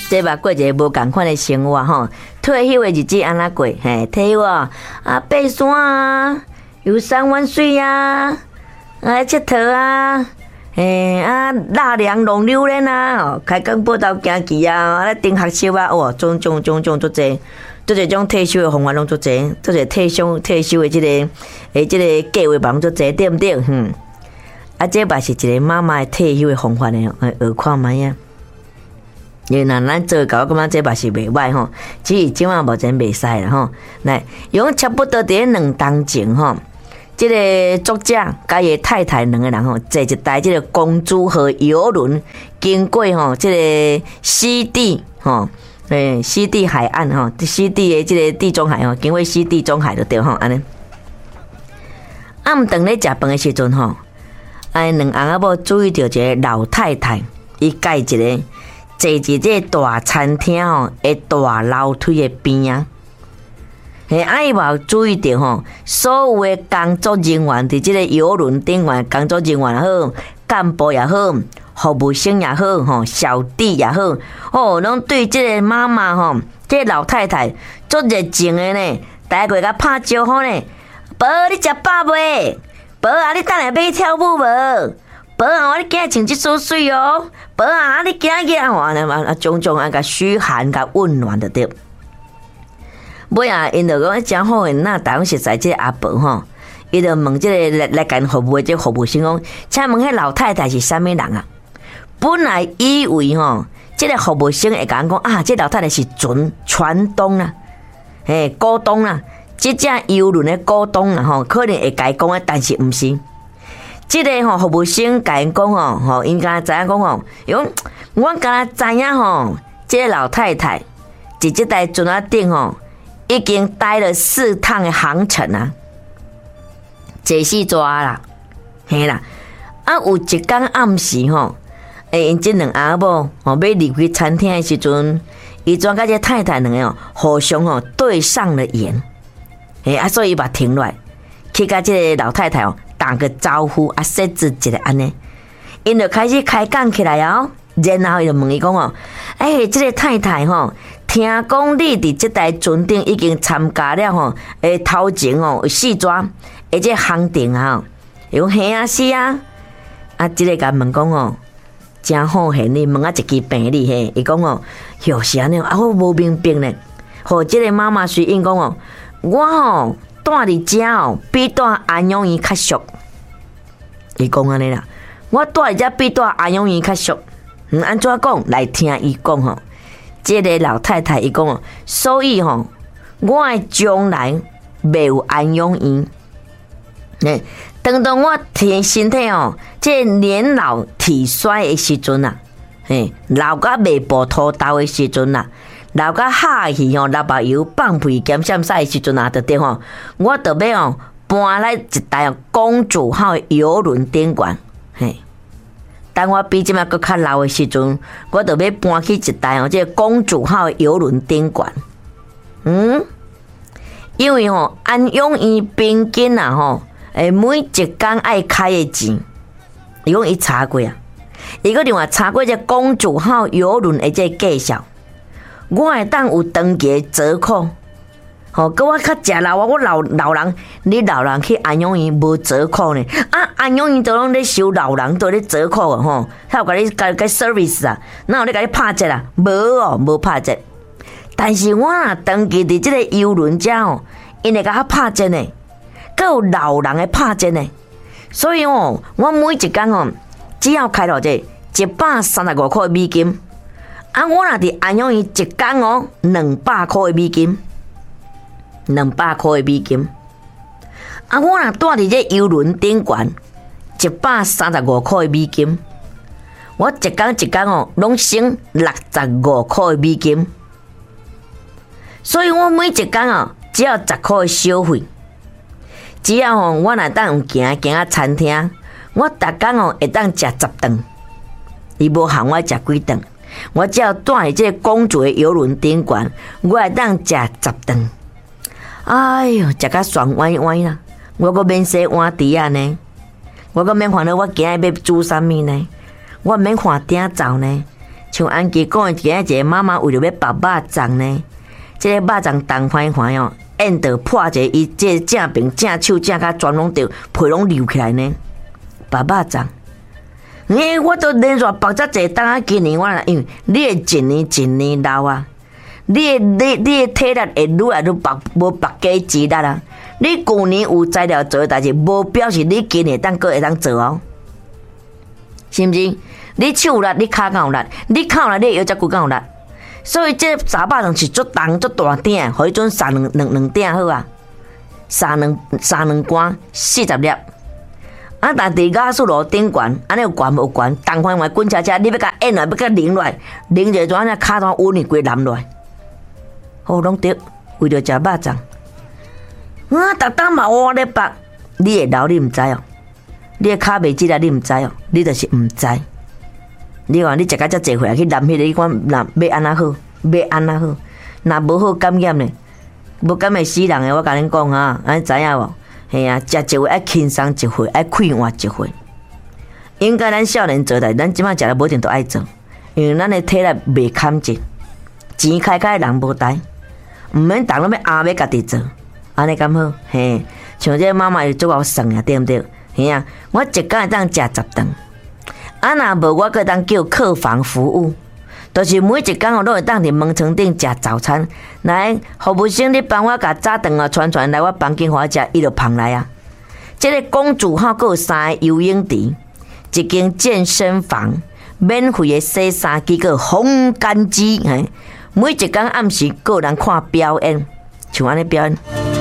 这嘛过一个无共款的生活吼。退休的日子安怎过？嘿，退休啊，爬山啊，游山玩水啊，佚佗啊，纳凉弄榴莲啊，开工报道行棋啊，订学习啊，哇，种足济。做一种退休的方法拢足济，做一退休的这个计划嘛拢足济，对不对？这嘛是一个妈妈的退休的方法呢，学看卖啊。因为咱做搞，我感觉这嘛是袂歹吼，只是今晚目前袂使啦吼。来，用差不多伫2当前吼，这个作者甲伊太太2个人吼，坐一台这个公主号游轮经过吼，这个西地吼。西地海岸吼，西地的这个地中海吼，经过西地中海就对吼，安尼。暗顿咧食饭的时阵吼，2翁仔某注意到一个老太太，伊家一个坐伫这大餐厅吼的大楼梯的边啊。伊嘛注意到吼，所有的工作人员伫这个游轮顶面，工作人员也好，干部也好。服务生也好，吼小弟也好，拢对这个妈妈吼，这个老太太足热情的呢，大家甲拍招呼呢。宝，你食饱未？宝啊，你等下要去跳舞无？宝啊，我你今日穿这梳水哦。宝啊，你今日种甲嘘寒甲温暖的对。尾啊，因就讲真好诶，那大家实在这个阿伯吼，伊就问这个来干服务的这服务生讲，请问迄老太太是啥物人啊？本来以为吼，这个服务生会讲啊，这老太太是船东啦，股东啦，这只游轮的股东啦吼，可能会甲伊讲啊，但是毋是。这个服务生甲伊讲吼，应该知影讲吼，我敢知影吼，这个老太太伫这台船仔顶吼，已经待了4趟的航程啊，坐死抓啦，嘿啦，有一天暗时吼。因这2阿某要离开餐厅的时阵，伊转甲这太太2个互相对上了眼，所以把停落来，去甲这个老太太打个招呼设置一个安尼，因就开始开讲起来然后伊就问伊讲这个太太听讲你伫这台船顶已经参加了头前4抓这个航程啊，伊讲嘿啊是啊，这个甲问讲真好嘿！你问一支病历嘿，伊讲有是安尼我无明白呢。这个妈妈随应讲我住伫遮比住安养院较俗。伊讲安尼啦，我住伫遮比住安养院较俗。安怎讲？来听伊讲这个老太太伊讲所以我的将来袂有安养院。等我身体这年老体衰的时阵啊，老甲未步秃头的时阵啊，老甲下去流目油放屁减闪晒的时阵啊，对吼，我就要搬来一台公主号的游轮顶管，当我比即马搁较老的时阵，我就要搬去一台这公主号的游轮顶管，因为安养院平均啊每一天爱开的钱，伊讲伊查过啊，伊个另外查过这公主号游轮的这介绍，我会当有长期的折扣，搁我较食老我老人，你老人去安养院无折扣呢？安养院都拢咧收老人都咧折扣啊他有甲你甲 service 啊，哪有咧甲你拍折啊？无拍折，但是我若长期伫这个游轮遮因会甲我拍折呢。还有老人的拍折呢，所以我每一天只要开到这135块美金，我若伫安养院一天200块美金，200块美金，我若住伫这游轮顶管135块美金，我一天拢省65块美金，所以我每一天只要10块消费。只要我若当有行啊餐厅，我逐天会当食10顿，伊无限我食几顿，我只要住伫这公主的游轮顶管，我会当食10顿。哎哟，食甲爽歪歪啦！我阁免洗碗碟啊呢，我阁免烦恼我今日要煮啥物呢，我免看鼎灶呢， 像安琪讲的，今仔一个妈妈为了要拔肉粽呢，这个肉粽冻坏哦，按着破一个伊这正柄、正手、正脚全拢着皮拢流起来呢，拔肉粽。我都连续拔遮济，当啊今年我因为你会一年老啊，你的体力会愈来愈拔，无拔加肌力啊。你旧年有材料做的代志，无表示你今年搁会当做哦，是毋是？你手有力，你骹敢有力，你骹有力，你腰脊骨敢有力。所以这沙肉粽是足重足大鼎，互伊准三两鼎好啊，三两罐40粒。啊，但伫雅速路顶悬，安尼有悬无悬？东方话滚车车，你要甲按落，要甲拧落来，拧者怎样骹团稳去规揽落来？好，拢得为着食肉粽。逐当嘛活咧拔，你会老你毋知哦，你的骹袂记啦，你毋知哦，你就是毋知。你看你食甲遮济回来去揽迄个，你看若要安怎好？要安怎好？若无好感染呢？无感会死人诶！我甲恁讲啊，安知影无？嘿啊，食一回爱轻松一回，爱快活一回。应该咱少年做代，咱即摆食了无一定都爱做，因为咱的体力袂堪一，钱开的人无呆，毋免当拢要压要家己做，安尼敢好？嘿，像这妈妈又做我算啊，对毋对？嘿啊，我一工会当食10顿，啊若无我搁当叫客房服务。就是每一工都会当伫门床顶食早餐，来服务生你帮我甲早顿啊传来我房间互我食，伊就捧来啊。这个公主号阁有3个游泳池，一间健身房，免费的洗衫机，阁烘干机，每一工暗时阁有人看表演，像安尼表演。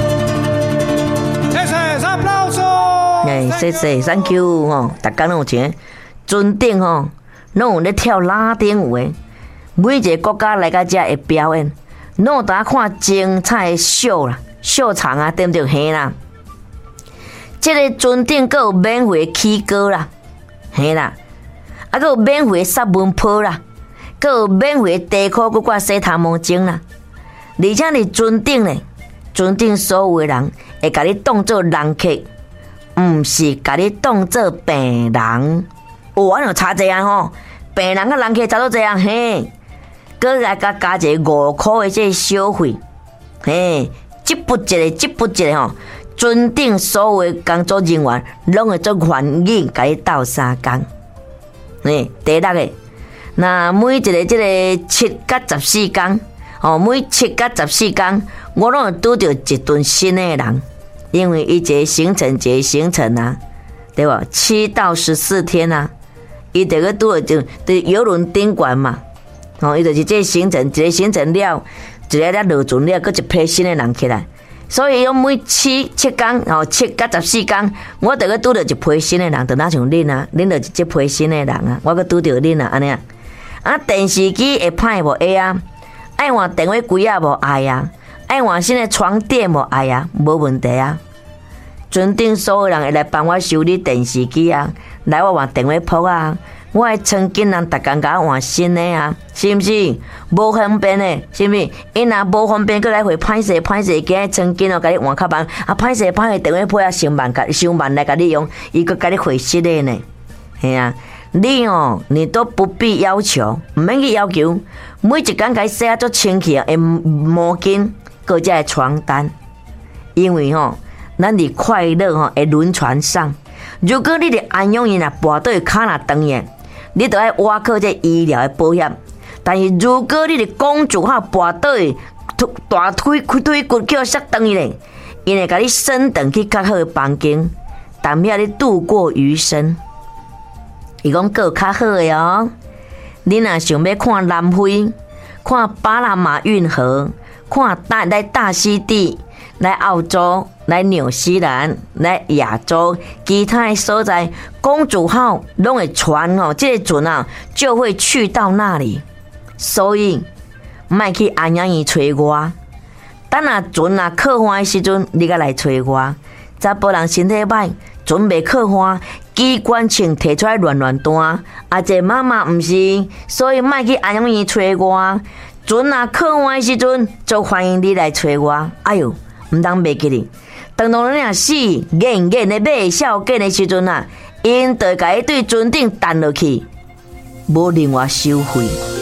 谢谢 ，Thank you 吼，逐工拢有钱，船顶吼拢有咧跳拉丁舞的。每一个国家来到遮会表演，拢有当看精彩的秀啦、秀场啊，对不对？嘿啦，这个船顶阁有免费起歌啦，嘿啦，啊，阁有免费杀蚊泡啦，阁有免费地裤搁挂洗头毛巾啦，而且伫船顶呢，船顶所有的人会甲你当做人客，毋是甲你当做病人。我有差这样吼，病人甲人客差多这样嘿。搁来加一个5块的这小费，嘿，一步一个吼，船顶所有的工作人员拢会做愿意甲你斗3工，嘿，第6个，那每一个这个7甲14工，哦，每7甲14工，我拢会拄到一顿新的人，因为伊一个行程啊，对吧？7到14天啊，伊得个拄到就游轮顶悬嘛。哦，伊就是这个行程，一个行程了，一个落船了，搁一批新的人起来，所以用每7工，哦，7甲14工，我得个拄到一批新的人，就哪像恁啊，恁就一批新的人啊，我搁拄到恁啊，安尼啊。啊，电视机会歹无会啊？爱换电话柜啊无爱啊？爱换新的床垫无爱啊？无问题啊。船顶所有人会来帮我修理电视机啊，来我换电话簿啊。我的床巾人逐工甲我换新的啊，是毋是？无方便的，是毋是？因若无方便，过来回歹势，今日床巾哦，甲你换较慢，啊歹势，电话簿啊，伤慢来甲你用，伊搁甲你回新的呢，系啊。你哦，你都不必要求，毋免去要求，每一工甲伊洗啊足清气的毛巾，搁遮个床单，因为吼，咱伫快乐吼的轮船上，如果你的安养院啊跋倒骹若断去。你都要挖靠这医疗的保险，但是如果你的公主号跋倒大腿骨叫摔断去咧，因会甲你升等去较好的房间，但要你度过余生。伊讲个较好的哦，你若想要看南非、看巴拿马运河、看来大溪地、来澳洲、来纽西兰、来亚洲其他的所在，公主号拢会船哦，这个船啊就会去到那里。所以，莫去安阳院找我。等下船啊靠岸的时阵，你才来找我。查甫人身体歹，船袂靠岸，机关枪摕出来乱弹。啊，这妈妈毋是，所以莫去安阳院找我。船啊靠岸的时阵，就欢迎你来找我。哎呦！毋通袂记哩，当你若死硬的买小件的时阵啊，因就会甲伊对船顶弹落去，无另外收费。